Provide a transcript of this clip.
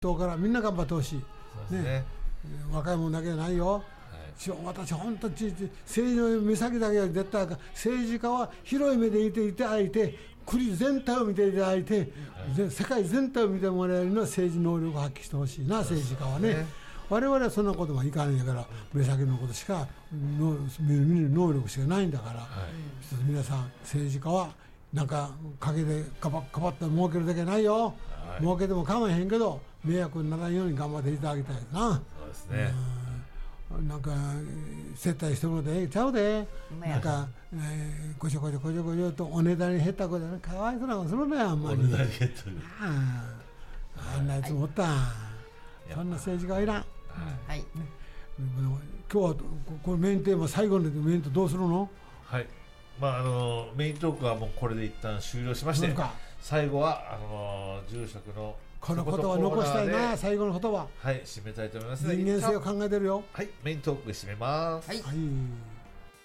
党からみんな頑張ってほしい。 そうですね。 若いもんだけじゃないよ。私本当に政治の目先だけは絶対政治家は広い目でいていただいて、国全体を見ていただいて、世界全体を見てもらえるような政治能力を発揮してほしいな、政治家はね。我々はそんなこともいかないんだから、目先のことしか見る能力しかないんだから、皆さん政治家はなんか陰でかばって儲けるだけないよ。儲けても構わへんけど迷惑にならないように頑張っていただきたいな。 そうですね。 なんか接待してもらってちゃうで、なんかこちょこちょとおねだり減ったことでかわいそうなことするね、あんまり。 おねだり減ったり、 あんなやつもおった、そんな政治家はいらん。 はい、 今日はこれメインテーマ、最後のメインとどうするの？ はい、メイントークはもうこれで一旦終了しまして、最後は住職のこの言葉残したいな、最後の言葉。 はい、締めたいと思います。 人間性を考えてるよ。 はい、メイントークで締めます。 はい。